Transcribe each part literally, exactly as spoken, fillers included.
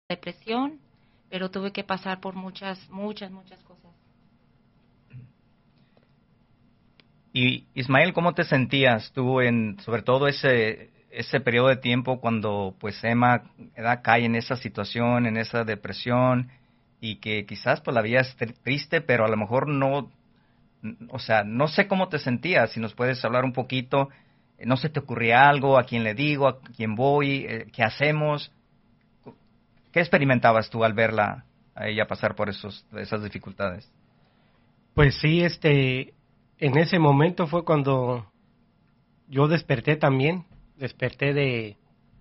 depresión, pero tuve que pasar por muchas, muchas, muchas cosas. Y Ismael, ¿cómo te sentías tú en, sobre todo ese ese periodo de tiempo cuando pues Emma ¿verdad? Cae en esa situación, en esa depresión y que quizás pues la vida es tr- triste, pero a lo mejor no, o sea, no sé cómo te sentías, si nos puedes hablar un poquito, eh, no se te ocurría algo, a quién le digo, a quién voy, eh, qué hacemos, ¿qué experimentabas tú al verla a ella pasar por esos esas dificultades? Pues sí, este, en ese momento fue cuando yo desperté también, desperté de,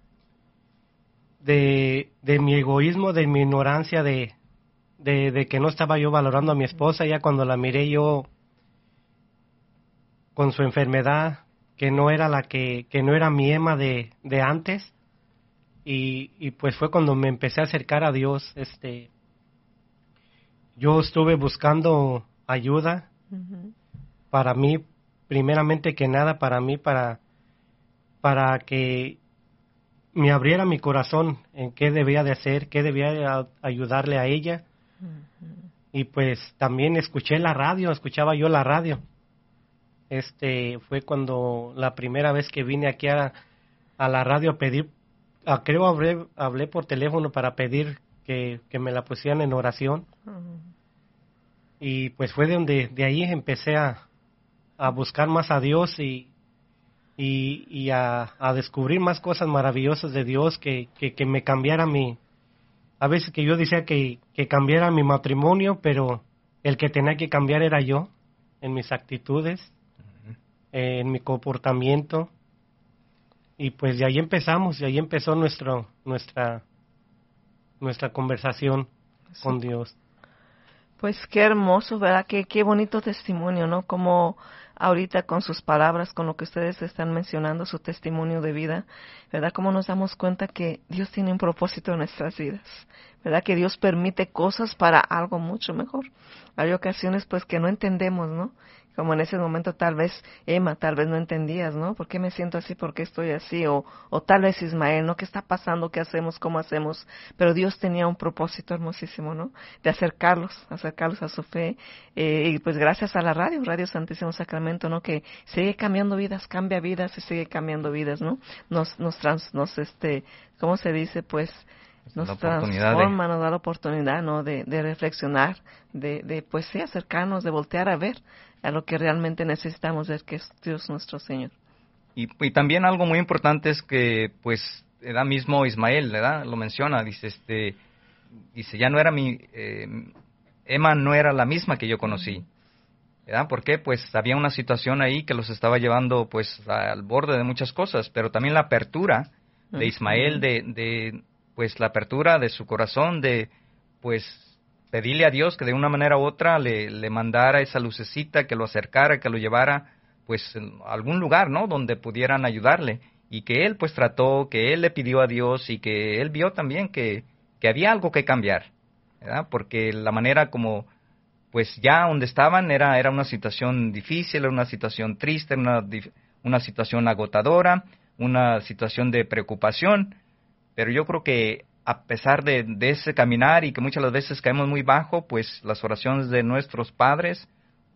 de, de mi egoísmo, de mi ignorancia, de, de, de que no estaba yo valorando a mi esposa, ya cuando la miré yo con su enfermedad, que no era la que, que no era mi Emma de, de antes, y, y pues fue cuando me empecé a acercar a Dios, este, yo estuve buscando ayuda Ujú. para mí, primeramente que nada, para mí, para, para que me abriera mi corazón en qué debía de hacer, qué debía de a- ayudarle a ella. Y pues también escuché la radio, escuchaba yo la radio. Este fue cuando la primera vez que vine aquí a, a la radio a pedir, a- creo hablé, hablé por teléfono para pedir que, que me la pusieran en oración. Ujú. Y pues fue de donde de ahí empecé a, a buscar más a Dios y, y, y a, a descubrir más cosas maravillosas de Dios que, que, que me cambiara mi... A veces que yo decía que, que cambiara mi matrimonio, pero el que tenía que cambiar era yo, en mis actitudes, eh, en mi comportamiento. Y pues de ahí empezamos, de ahí empezó nuestro, nuestra, nuestra conversación con Dios. Pues qué hermoso, ¿verdad? Qué, qué bonito testimonio, ¿no? Como ahorita con sus palabras, con lo que ustedes están mencionando, su testimonio de vida, ¿verdad? Cómo nos damos cuenta que Dios tiene un propósito en nuestras vidas, ¿verdad? Que Dios permite cosas para algo mucho mejor. Hay ocasiones pues que no entendemos, ¿no? Como en ese momento tal vez, Emma, tal vez no entendías, ¿no? ¿Por qué me siento así? ¿Por qué estoy así? O, o tal vez Ismael, ¿no? ¿Qué está pasando? ¿Qué hacemos? ¿Cómo hacemos? Pero Dios tenía un propósito hermosísimo, ¿no? De acercarlos, acercarlos a su fe. Eh, y pues gracias a la radio, Radio Santísimo Sacramento, ¿no? Que sigue cambiando vidas, cambia vidas y sigue cambiando vidas, ¿no? Nos, nos, trans, nos este, ¿cómo se dice? Pues, Esa es nos la oportunidad de transforma, nos da la oportunidad, ¿no? De, de reflexionar, de, de, pues sí, acercarnos, de voltear a ver a lo que realmente necesitamos ver, que es Dios nuestro Señor. Y, y también algo muy importante es que, pues, da mismo Ismael, ¿verdad? Lo menciona, dice, este, dice, ya no era mi, eh, Emma no era la misma que yo conocí, ¿verdad? ¿Por qué? Pues había una situación ahí que los estaba llevando, pues, al borde de muchas cosas, pero también la apertura de Ismael, de, de, pues, la apertura de su corazón, de, pues, pedirle a Dios que de una manera u otra le, le mandara esa lucecita, que lo acercara, que lo llevara pues en algún lugar, ¿no? Donde pudieran ayudarle y que él pues trató, que él le pidió a Dios y que él vio también que, que había algo que cambiar, ¿verdad? Porque la manera como pues ya donde estaban era, era una situación difícil, era una situación triste, era una, una situación agotadora, una situación de preocupación, pero yo creo que a pesar de, de ese caminar y que muchas las veces caemos muy bajo, pues las oraciones de nuestros padres,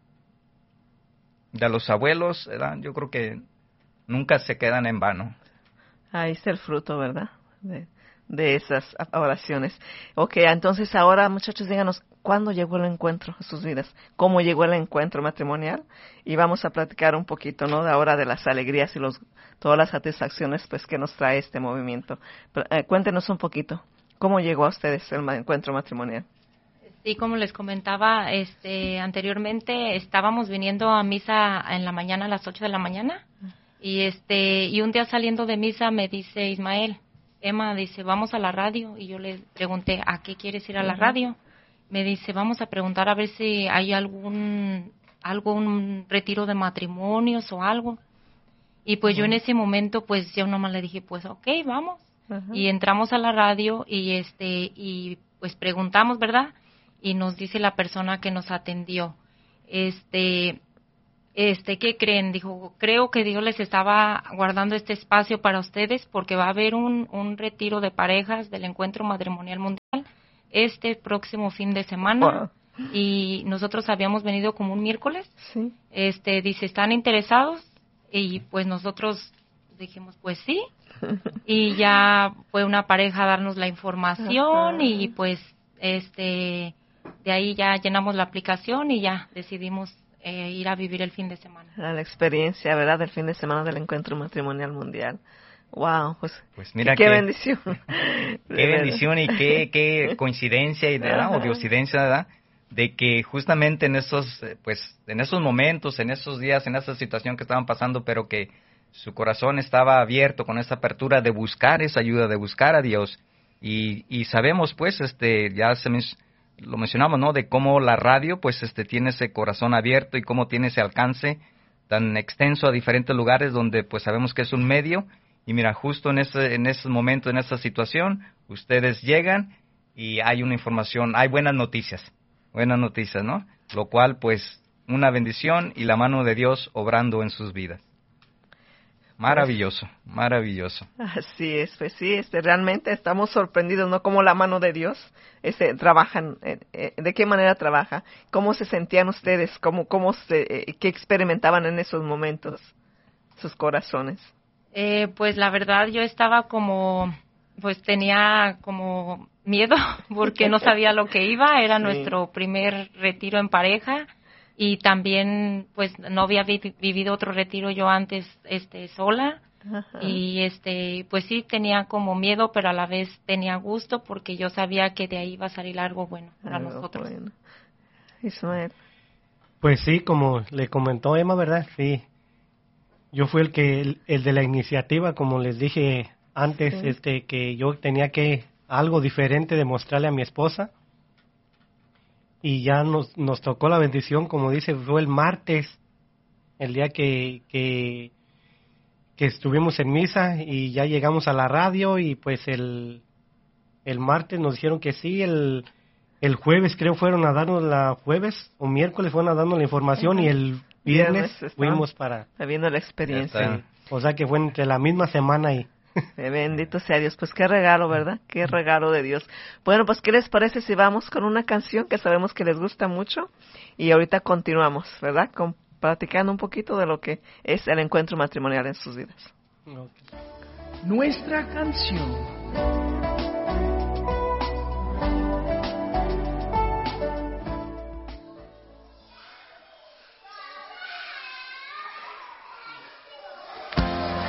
de los abuelos, ¿verdad? Yo creo que nunca se quedan en vano. Ahí está el fruto, ¿verdad? De, de esas oraciones. Ok, entonces ahora, muchachos, díganos, ¿cuándo llegó el encuentro a sus vidas? ¿Cómo llegó el encuentro matrimonial? Y vamos a platicar un poquito, ¿no? De ahora de las alegrías y los, todas las satisfacciones, pues, que nos trae este movimiento. Pero, eh, cuéntenos un poquito, ¿cómo llegó a ustedes el ma- encuentro matrimonial? Sí, como les comentaba este anteriormente, estábamos viniendo a misa en la mañana a las ocho de la mañana y este y un día saliendo de misa me dice Ismael, Emma dice, "Vamos a la radio." Y yo le pregunté, "¿A qué quieres ir a la Ujú. radio?" Me dice, "Vamos a preguntar a ver si hay algún algún retiro de matrimonios o algo." Y pues yo en ese momento pues yo nomás le dije, "Pues okay, vamos." Ujú. Y entramos a la radio y este y pues preguntamos, ¿verdad? Y nos dice la persona que nos atendió, este, este, ¿qué creen? Dijo, creo que Dios les estaba guardando este espacio para ustedes porque va a haber un, un retiro de parejas del encuentro matrimonial mundial este próximo fin de semana. Wow. Y nosotros habíamos venido como un miércoles. Sí. Este, dice, ¿están interesados? Y pues nosotros dijimos, pues sí. Y ya fue una pareja a darnos la información. Ajá. Y pues este de ahí ya llenamos la aplicación y ya decidimos eh, ir a vivir el fin de semana. La experiencia, ¿verdad? Del fin de semana del Encuentro Matrimonial Mundial. Wow, pues, pues mira qué que, bendición. Qué bendición y qué, qué coincidencia y ¿verdad? O diosidencia, ¿verdad? De que justamente en esos, pues, en esos momentos, en esos días, en esa situación que estaban pasando, pero que su corazón estaba abierto con esa apertura de buscar esa ayuda, de buscar a Dios. Y, y sabemos, pues, este, ya se men- lo mencionamos, ¿no? De cómo la radio, pues, este, tiene ese corazón abierto y cómo tiene ese alcance tan extenso a diferentes lugares donde, pues, sabemos que es un medio. Y mira, justo en ese, en ese momento, en esa situación, ustedes llegan y hay una información, hay buenas noticias, buenas noticias, ¿no? Lo cual, pues, una bendición y la mano de Dios obrando en sus vidas. Maravilloso, maravilloso. Así es, pues sí, este, realmente estamos sorprendidos, ¿no? Cómo la mano de Dios este, trabajan, eh, eh, de qué manera trabaja, cómo se sentían ustedes, cómo, cómo se, eh, qué experimentaban en esos momentos, sus corazones. Eh, pues la verdad yo estaba como, pues tenía como miedo porque no sabía lo que iba, era sí. Nuestro primer retiro en pareja. Y también, pues, no había vi- vivido otro retiro yo antes, este, sola. Ajá. Y, este, pues sí, tenía como miedo, pero a la vez tenía gusto porque yo sabía que de ahí iba a salir algo bueno para algo nosotros. Bueno. Ismael. Pues sí, como le comentó Emma, ¿verdad? Sí. Yo fui el que, el, el de la iniciativa, como les dije antes, sí. este, que yo tenía que, algo diferente de mostrarle a mi esposa. Y ya nos, nos tocó la bendición, como dice, fue el martes, el día que, que, que estuvimos en misa y ya llegamos a la radio y pues el, el martes nos dijeron que sí, el, el jueves creo fueron a darnos la jueves o miércoles fueron a darnos la información uh-huh. y el viernes, viernes fuimos para... Viendo la experiencia. Sí, o sea que fue entre la misma semana y... Bendito sea Dios, pues qué regalo, ¿verdad? Qué regalo de Dios. Bueno, pues ¿qué les parece si vamos con una canción que sabemos que les gusta mucho? Y ahorita continuamos, ¿verdad? Con, platicando un poquito de lo que es el encuentro matrimonial en sus vidas. Nuestra canción.